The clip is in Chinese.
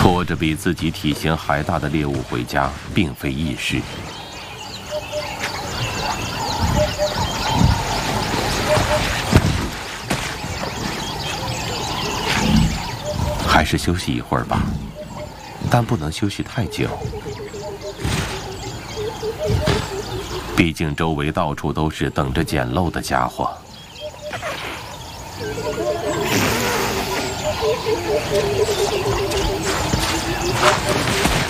拖着比自己体型还大的猎物回家，并非易事。还是休息一会儿吧，但不能休息太久。毕竟周围到处都是等着捡漏的家伙。